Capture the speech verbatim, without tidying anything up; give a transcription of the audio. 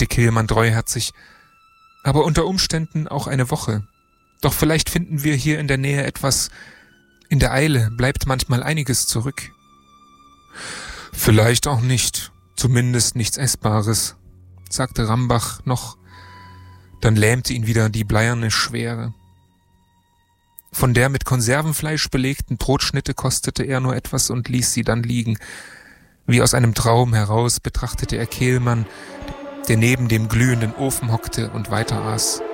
sagte Kehlmann treuherzig. Aber unter Umständen auch eine Woche. Doch vielleicht finden wir hier in der Nähe etwas. In der Eile bleibt manchmal einiges zurück. Vielleicht auch nicht, zumindest nichts Essbares, sagte Rambach noch. Dann lähmte ihn wieder die bleierne Schwere. Von der mit Konservenfleisch belegten Brotschnitte kostete er nur etwas und ließ sie dann liegen. Wie aus einem Traum heraus betrachtete er Kehlmann, der neben dem glühenden Ofen hockte und weiter aß.